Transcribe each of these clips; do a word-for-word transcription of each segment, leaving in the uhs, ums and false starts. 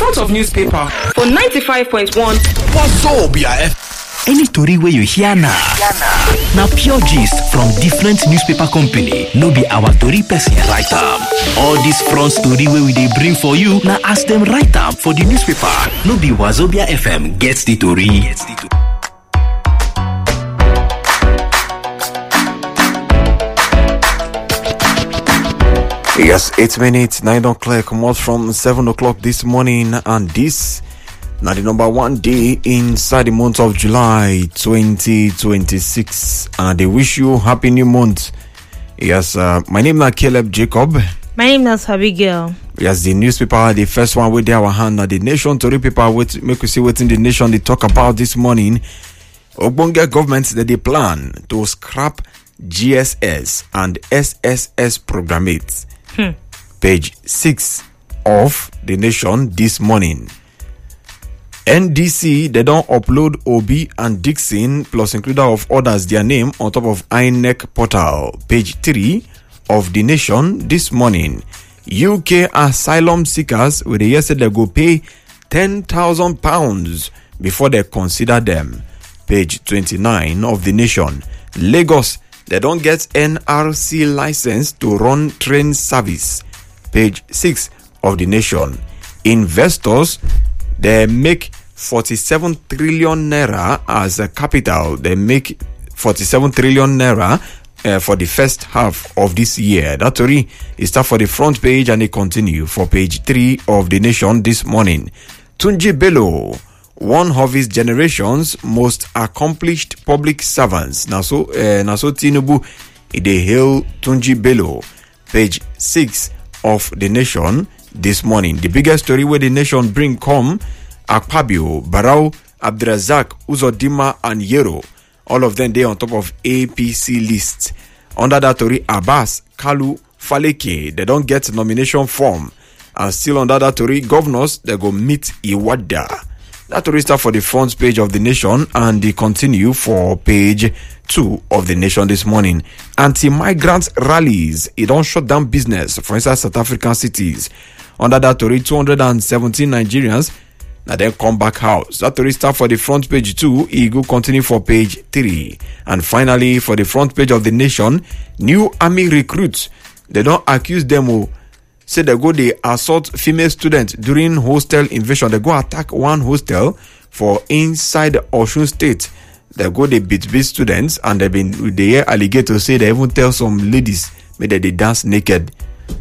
front of newspaper for ninety-five point one. Wazobia F M. Any story where you hear now, now pure gist from different newspaper company. No be our story person write them. All this front story where we they bring for you, now ask them write them for the newspaper. No be Wazobia F M gets the story. Gets the story. Yes, eight minutes, nine o'clock, come out from seven o'clock this morning, and this now the number one day inside the month of July twenty twenty-six, and they wish you happy new month. Yes, uh, my name is Caleb Jacob. My name is Abigail. Yes, the newspaper, the first one with our hand, now the Nation Tory paper, with make we see what in the Nation they talk about this morning. Obonga governments that they plan to scrap G S S and S S S programmates. Hmm. Page six of the Nation this morning. N D C, they don't upload Obi and Dixon plus includer of others their name on top of I N E C portal. Page three of the Nation this morning. U K asylum seekers with the yesterday go pay ten thousand pounds before they consider them. Page twenty-nine of the Nation. Lagos, they don't get N R C license to run train service. Page six of the Nation. Investors, they make forty-seven trillion naira as a capital. They make forty-seven trillion naira uh, for the first half of this year. That story is start for the front page and it continue for page three of the Nation this morning. Tunji Bello, one of his generation's most accomplished public servants. Now so, uh, now so Tinubu, they hail Tunji Bello. Page six of the Nation this morning. The biggest story where the Nation bring come, Akpabio, Barau, Abdrazak, Uzodima, and Yero. All of them they on top of A P C list. Under that story, Abbas, Kalu, Faleke, they don't get nomination form. And still under that story, governors, they go meet Iwada. That will start for the front page of the Nation and they continue for page two of the Nation this morning. Anti-migrant rallies, it don't shut down business for inside South African cities. Under that story, two hundred seventeen Nigerians now then come back house. That will start for the front page two. It will continue for page three. And finally, for the front page of the Nation, new army recruits, they don't accuse them of say they go they assault female students during hostel invasion. They go attack one hostel for inside Osun State. They go they beat beat students and they been they hear alligators say they even tell some ladies maybe they dance naked.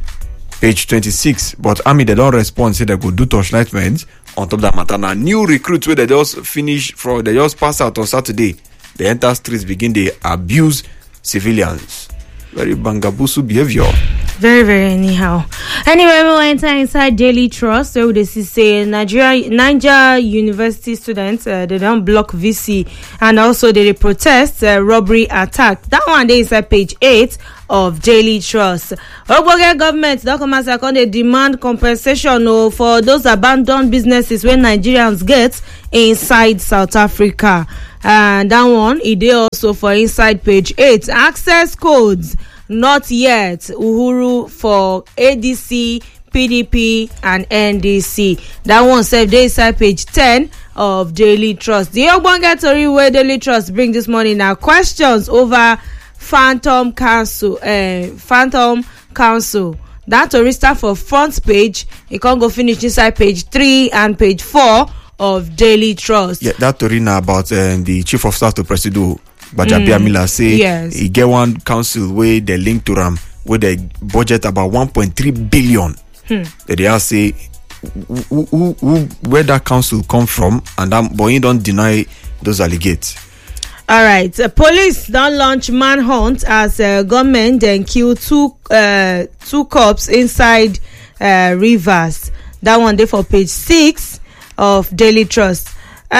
Page twenty-six. But army they don't respond. Say they go do torchlight on top of that matter. Now new recruits where they just finish from they just pass out on Saturday. They enter streets begin they abuse civilians. Very bangabusu behavior. Very, very anyhow. Anyway, we enter inside Daily Trust. So this is say Nigeria, Niger University students uh, they don't block V C and also they protest uh, robbery attack. That one they inside page eight of Daily Trust. Ogbonge government don't come as they demand compensation oh, for those abandoned businesses when Nigerians get inside South Africa. And that one it is also for inside page eight. Access codes. Not yet. Uhuru for A D C, P D P, and N D C. That one said they inside page ten of Daily Trust. The Ogbonge story where Daily Trust bring this morning now questions over Phantom Council. Uh, Phantom Council. That story start for front page. It can't go finish inside page three and page four of Daily Trust. Yeah, that story now about uh, the chief of staff to Presido. But mm, Miller say yes. He get one council where they link to Ram where they budget about one point three billion. Hmm. They all say who, who, who, where that council come from, and that boy don't deny those allegates. All right, uh, police don't launch manhunt as uh, government then kill two uh, two cops inside uh, rivers. That one there for page six of Daily Trust.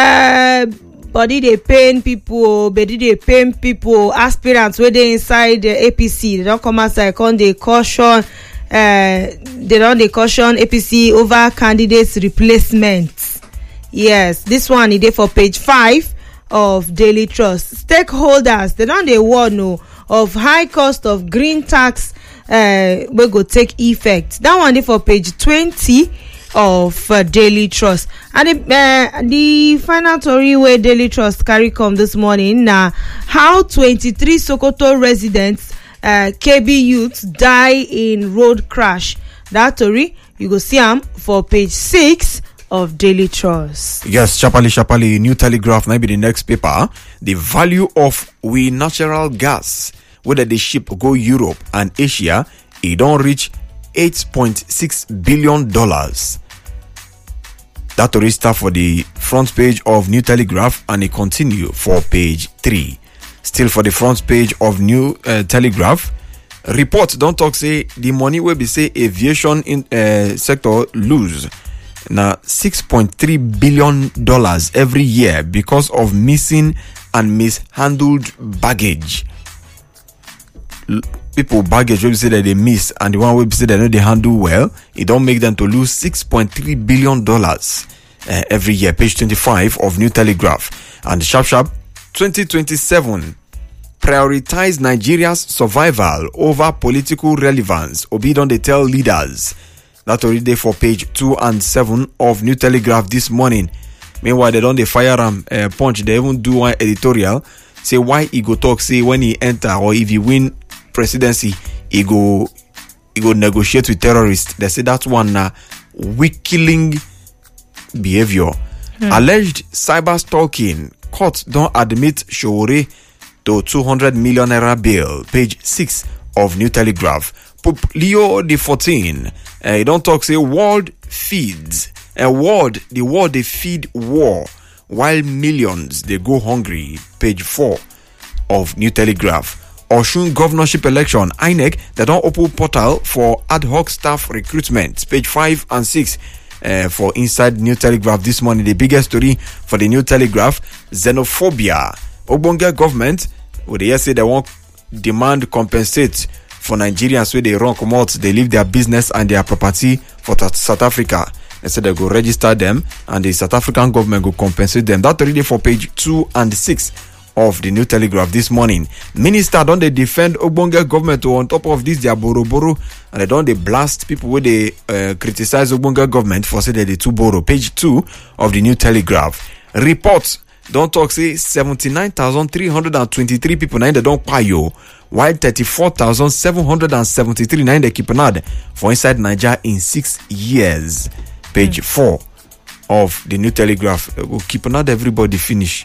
Uh, Body they pain people, body they pain people, aspirants where they inside the A P C. They don't come outside, come they caution, uh, they don't they caution A P C over candidates replacements. Yes, this one is there for page five of Daily Trust. Stakeholders, they don't they warn no of high cost of green tax uh we go take effect. That one is for page twenty of uh, Daily Trust. And the, uh, the final story where Daily Trust carry come this morning now, how twenty-three Sokoto residents, uh, K B youths die in road crash. That story you go see them for page six of Daily Trust. Yes, Chapali Chapali, New Telegraph, maybe the next paper. The value of we natural gas, whether the ship go Europe and Asia, it don't reach eight point six billion dollars. That to start for the front page of New Telegraph, and it continue for page three. Still for the front page of New uh, Telegraph, report don't talk say the money will be say aviation in uh, sector lose now six point three billion dollars every year because of missing and mishandled baggage. L- people baggage will say that they miss, and the one will say that they know they handle well, it don't make them to lose six point three billion dollars uh, every year. Page twenty-five of New Telegraph. And sharp sharp twenty twenty-seven, prioritize Nigeria's survival over political relevance. Obi don dey tell leaders. That already there for page two and seven of New Telegraph this morning. Meanwhile, they don't dey fire am uh, punch. They even do one editorial say why he go talk say when he enter or if he win presidency he go he go negotiate with terrorists. They say that one na uh, weak killing behavior. Hmm. Alleged cyber stalking. Court don't admit Showore to two hundred million naira bail. Page six of New Telegraph. Pope Leo the fourteenth. Uh, he don't talk say world feeds. A world, the world they feed war while millions they go hungry. Page four of New Telegraph. Osun governorship election, I N E C, they don't open portal for ad hoc staff recruitment. Page five and six uh, for inside New Telegraph this morning. The biggest story for the New Telegraph, xenophobia. Ogbonge government, would they say they won't demand compensate for Nigerians where they run come out, they leave their business and their property for South Africa. They said they go register them and the South African government go compensate them. That's already for page two and six of the New Telegraph this morning. Minister don't they defend Ogbonge government on top of this their boro boro, and they don't they blast people where they uh, criticize Ogbonge government for say that they too borrow. Page two of the New Telegraph. Reports don't talk say seventy-nine thousand three hundred twenty-three people now they don't pay you, while thirty-four thousand seven hundred seventy-three now they keep an ad for inside Nigeria in six years. Page mm. four of the New Telegraph. We'll keep an ad everybody finish.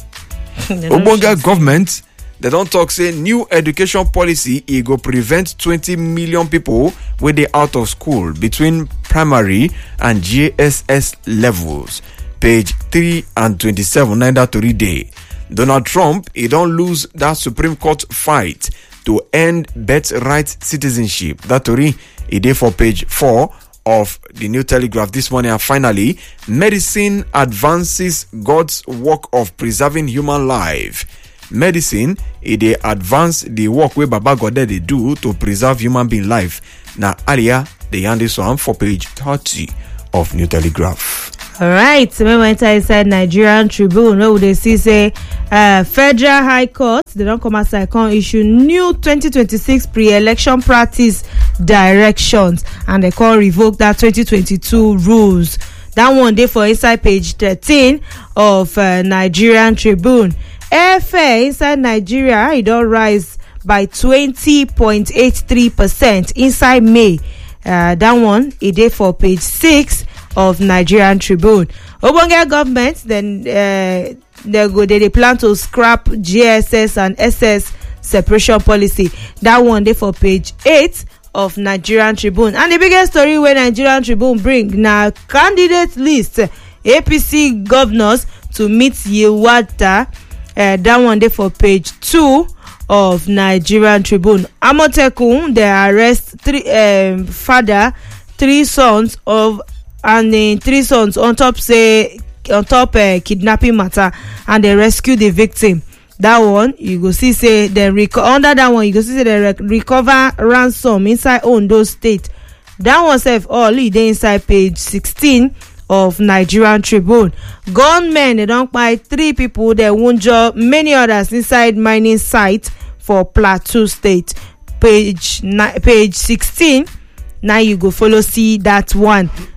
Ogbonge government, they don't talk say new education policy it go prevent twenty million people where they out of school between primary and J S S levels. Page three and twenty-seven, neither to read day. Donald Trump, he don't lose that Supreme Court fight to end birthright citizenship. That to read, it day for page four of the New Telegraph this morning. And finally, medicine advances God's work of preserving human life. Medicine, it they advance the work where Baba God they do to preserve human being life. Now, earlier, they hand this one for page thirty of New Telegraph. All right, so we went inside Nigerian Tribune. Where would they see say uh, Federal High Court, they don't come outside, can issue new twenty twenty-six pre-election practice directions, and they can revoke that twenty twenty-two rules. That one day for inside page thirteen of uh, Nigerian Tribune. Airfare inside Nigeria, it don't rise by twenty point eight three percent inside May. Uh, that one, it day for page six of Nigerian Tribune. Ogbonge government then uh, they go they, they plan to scrap G S S and S S separation policy. That one day for page eight of Nigerian Tribune. And the biggest story where Nigerian Tribune bring now candidate list A P C governors to meet Yewata. Uh, that one day for page two of Nigerian Tribune. Amotekun they arrest three um, father, three sons of and uh, three sons on top say on top uh, kidnapping matter, and they rescue the victim. That one you go see say they rec- under that one you go see say they rec- recover ransom inside Ondo State. That one self all e dey inside page sixteen of Nigerian Tribune. Gunmen they don't buy three people, they wunjure many others inside mining site for Plateau State. Page ni- page sixteen. Now you go follow see that one.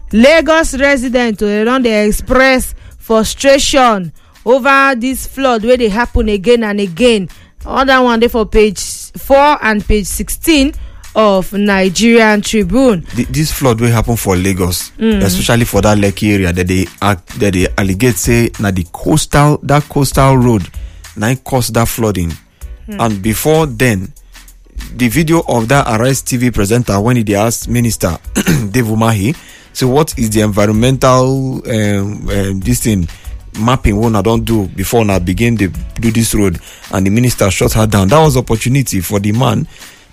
Lagos residents they don dey express frustration over this flood wey dey happen again and again. Other one dey for page four and page sixteen of Nigerian Tribune. The, this flood will happen for Lagos, mm. especially for that Lekki area that they act, that they allegate say na the coastal that coastal road na caused that flooding. Mm. And before then, the video of that Arise T V presenter when he asked Minister Dave Umahi, so what is the environmental um, um, this thing mapping one I don't do before I begin to do this road, and the minister shut her down. That was opportunity for the man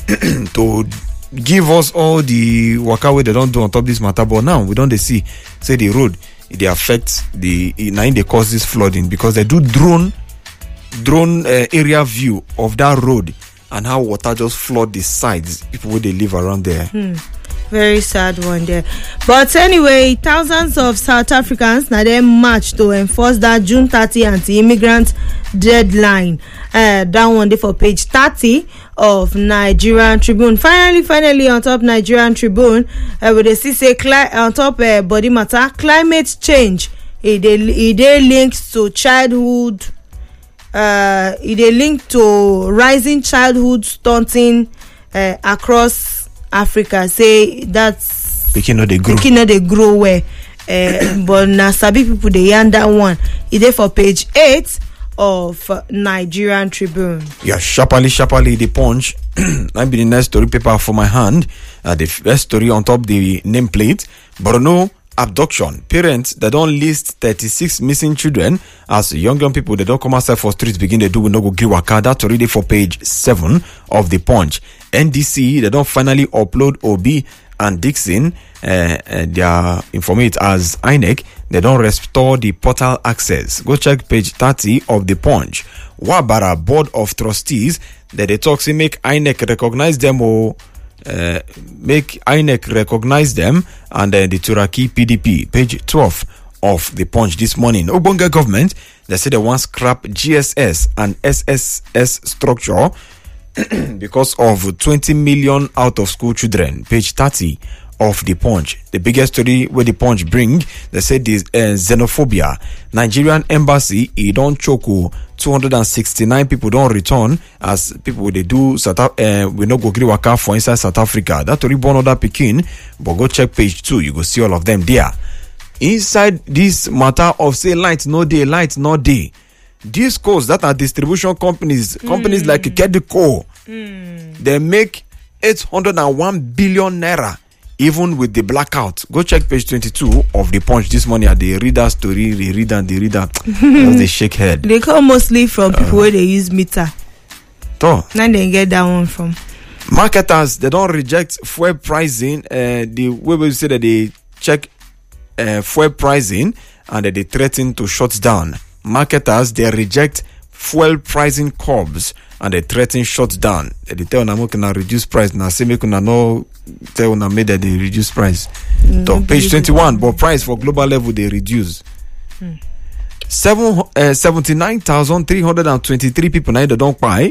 to give us all the waka way they don't do on top of this matter. But now we don't they see say the road they affect the now they cause this flooding because they do drone drone uh, area view of that road and how water just flood the sides people where they live around there. Hmm. Very sad one there. But anyway, thousands of South Africans now they march to enforce that June thirtieth anti-immigrant deadline. Uh, that one day for page thirty of Nigerian Tribune. Finally, finally on top Nigerian Tribune, uh, we see say cli- on top uh, body matter, climate change. It they linked to childhood. Uh, it they linked to rising childhood stunting uh, across Africa. Say that's picking no they grow. Picking no they grow where. Uh, but now sabi people they yarn that one. It there for page eight of Nigerian Tribune. Yeah, sharply, sharply the Punch. That be the next story paper for my hand. Uh, the first story on top the nameplate. Borno abduction. Parents they don't list thirty-six missing children as young young people they don't come outside for streets begin they do with no go give waka. That's already for page seven of the Punch. N D C they don't finally upload Obi and Dixon uh, uh, their informate as I N E C. They don't restore the portal access. Go check page thirty of the Punch. Wabara Board of Trustees that they talk say make I N E C recognize them or uh, make I N E C recognize them and uh, the Turaki P D P. Page twelve of the Punch this morning. Obonga government they say they want scrap G S S and S S S structure because of twenty million out of school children. Page thirty of the Punch. The biggest story where the Punch bring, they said this uh, xenophobia. Nigerian embassy, it don't choke two hundred sixty-nine people don't return as people they do South uh, we no go gree waka for inside South Africa. That already born other Pekin, but go check page two, you go see all of them there. Inside this matter of say light no day, light no day. These codes that are distribution companies, mm. companies like Kediko, mm. they make eight hundred one billion naira even with the blackout. Go check page twenty-two of the Punch this morning at the reader story, the reader and the reader. They shake head. They come mostly from people uh, where they use meter. So, now they get that one from. Marketers, they don't reject fuel pricing. Uh, the way we say that they check uh, fuel pricing and that they threaten to shut down. Marketers, they reject fuel pricing curbs and they threaten shut down. They tell them can reduce price. Now say make una no tell una made that they reduce price. Mm, so page twenty-one, but price for global level they reduce. Mm. Seven uh, seventy nine thousand three hundred and twenty three people now they don't buy